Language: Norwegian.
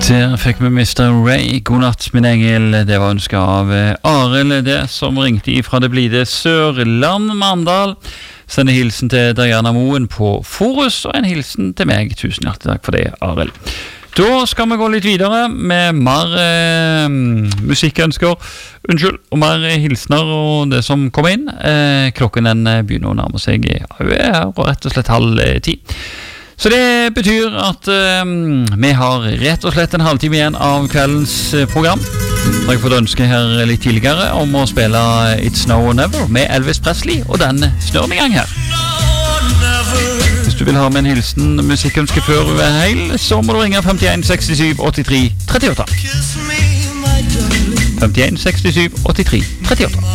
Der fikk vi Mr. Ray, god natt min engel. Det var ønsket av Arild, det som ringte ifra det blide Sørland Mandal. Sender hilsen til Diana Moen på Forus, og en hilsen til meg. Tusen hjertelig takk for det, Arild. Da skal vi gå litt videre med mer musikkønsker, og mer hilsner og det som kommer inn. Klokken den begynner å nærme seg, rett og slett 9:30. Så det betyr at vi har rett og slett en halvtime igjen av kveldens program. Jeg har fått ønske her litt tidligere om å spille It's Now or Never med Elvis Presley, og den snør vi i gang her. Hvis du vil ha med en hilsen musikkønske før du heil, så må du ringe 51 67 83 38. 51 67 83 38.